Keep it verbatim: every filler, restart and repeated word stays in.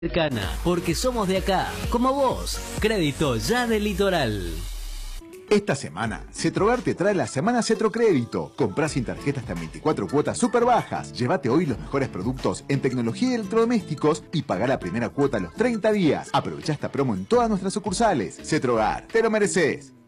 cercana, porque somos de acá, como vos. Crédito ya del Litoral. Esta semana, Cetrogar te trae la semana Cetrocrédito. Comprá sin tarjeta hasta veinticuatro cuotas súper bajas. Llévate hoy los mejores productos en tecnología y electrodomésticos y pagá la primera cuota a los treinta días. Aprovechá esta promo en todas nuestras sucursales. Cetrogar, te lo mereces.